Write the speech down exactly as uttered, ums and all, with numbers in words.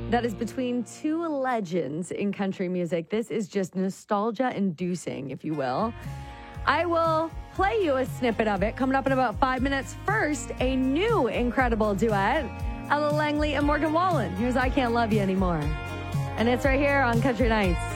that is between two legends in country music. This is just nostalgia-inducing, if you will. I will play you a snippet of it coming up in about five minutes. First, a new incredible duet, Ella Langley and Morgan Wallen. Here's I Can't Love You Anymore. And it's right here on Country Nights.